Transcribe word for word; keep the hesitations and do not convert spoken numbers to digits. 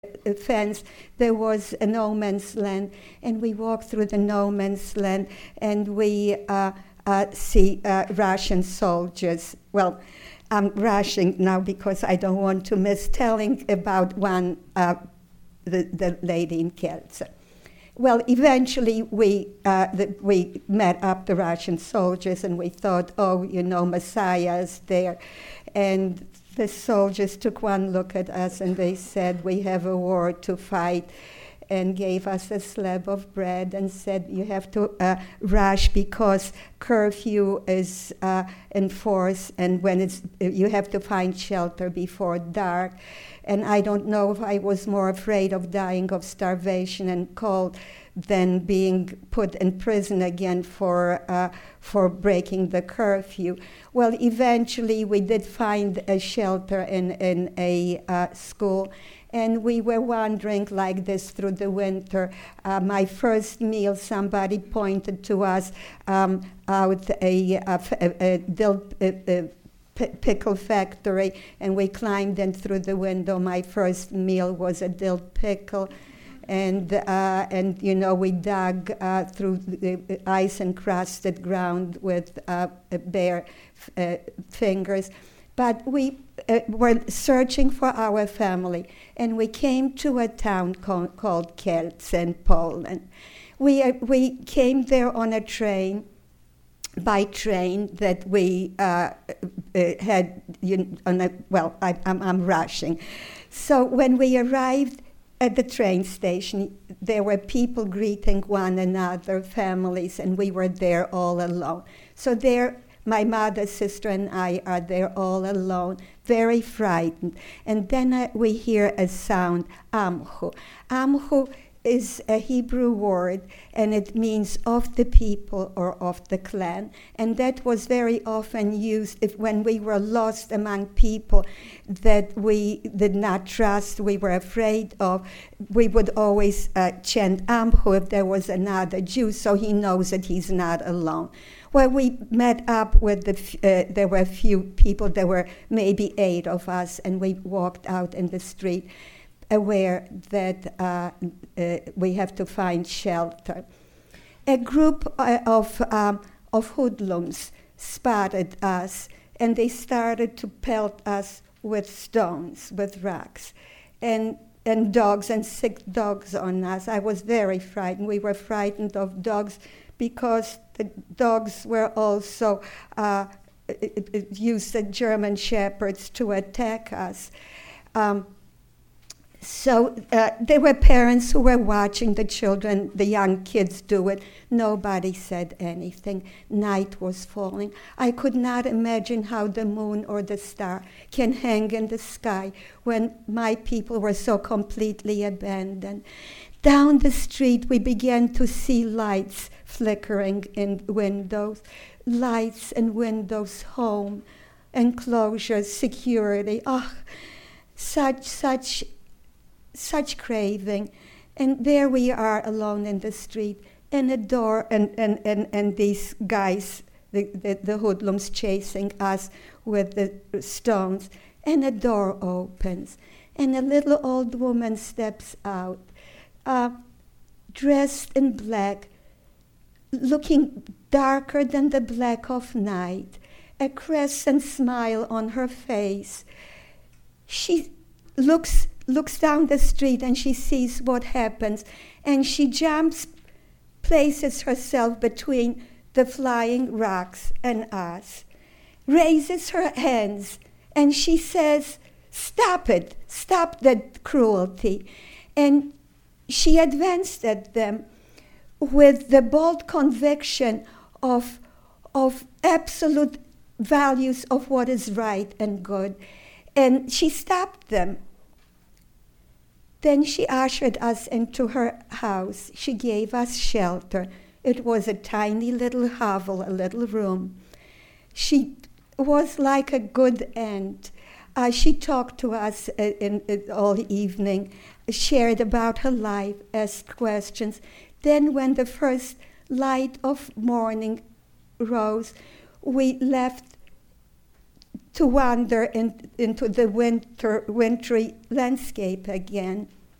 uh, fence, there was a no man's land, and we walked through the no man's land, and we uh, uh, see uh, Russian soldiers. Well, I'm rushing now because I don't want to miss telling about one, uh, the, the lady in Kielce. Well, eventually we uh, the, we met up the Russian soldiers, and we thought, oh, you know, Messiah is there. And the soldiers took one look at us and they said, we have a war to fight, and gave us a slab of bread and said, you have to uh, rush because curfew is uh, enforced, and when it's you have to find shelter before dark. And I don't know if I was more afraid of dying of starvation and cold than being put in prison again for uh, for breaking the curfew. Well, eventually we did find a shelter in, in a uh, school, and we were wandering like this through the winter. Uh, my first meal, somebody pointed to us um, out a, a, a, a dill a, a p- pickle factory, and we climbed in through the window. My first meal was a dill pickle. And, uh, and you know, we dug uh, through the ice-encrusted ground with uh, bare uh, fingers. But we uh, were searching for our family, and we came to a town co- called Kielce in Poland. We, uh, we came there on a train, by train that we uh, uh, had, you know, on a, well, I, I'm, I'm rushing. So when we arrived at the train station, there were people greeting one another, families, and we were there all alone. So there, my mother, sister, and I are there all alone, very frightened. And then uh, we hear a sound, Amchu. Amchu is a Hebrew word, and it means of the people or of the clan. And that was very often used if, when we were lost among people that we did not trust, we were afraid of. We would always uh, chant Amchu if there was another Jew, so he knows that he's not alone. Well, we met up with the, f- uh, there were a few people, there were maybe eight of us, and we walked out in the street, aware that uh, uh, we have to find shelter. A group uh, of, um, of hoodlums spotted us, and they started to pelt us with stones, with rocks, and, and dogs, and sick dogs on us. I was very frightened. We were frightened of dogs because the dogs were also uh, it, it used the German shepherds to attack us. Um, So uh, there were parents who were watching the children, the young kids do it. Nobody said anything. Night was falling. I could not imagine how the moon or the star can hang in the sky when my people were so completely abandoned. Down the street, we began to see lights flickering in windows, lights and windows, home, enclosures, security. Oh, such, such... such craving. And there we are alone in the street, and a door, and, and, and, and these guys, the, the, the hoodlums chasing us with the stones, and a door opens, and a little old woman steps out, uh, dressed in black, looking darker than the black of night, a crescent smile on her face. She looks looks down the street, and she sees what happens, and she jumps, places herself between the flying rocks and us, raises her hands, and she says, stop it, stop that cruelty. And she advanced at them with the bold conviction of, of absolute values of what is right and good. And she stopped them. Then she ushered us into her house. She gave us shelter. It was a tiny little hovel, a little room. She was like a good aunt. Uh, she talked to us uh, in, in, all evening, shared about her life, asked questions. Then when the first light of morning rose, we left to wander in, into the winter, wintry landscape again.